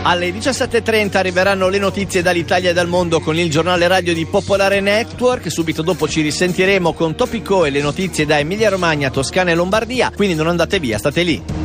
Alle 17.30 arriveranno le notizie dall'Italia e dal mondo con il giornale radio di Popolare Network. Subito dopo ci risentiremo con Topico e le notizie da Emilia Romagna, Toscana e Lombardia. Quindi non andate via, state lì.